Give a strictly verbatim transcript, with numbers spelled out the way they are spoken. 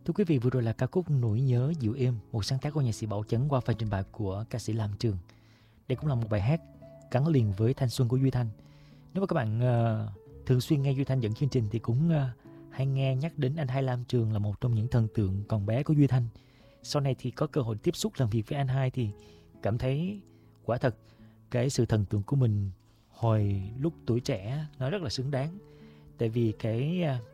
Thưa quý vị, vừa rồi là ca khúc Nỗi Nhớ Dịu Êm, một sáng tác của nhạc sĩ Bảo Chấn qua phần trình bày của ca sĩ Lam Trường. Đây cũng là một bài hát gắn liền với thanh xuân của Duy Thanh. Nếu mà các bạn uh, thường xuyên nghe Duy Thanh dẫn chương trình thì cũng uh, hay nghe nhắc đến anh hai Lam Trường là một trong những thần tượng còn bé của Duy Thanh. Sau này thì có cơ hội tiếp xúc làm việc với anh hai thì cảm thấy quả thật cái sự thần tượng của mình hồi lúc tuổi trẻ nó rất là xứng đáng. Tại vì cái uh,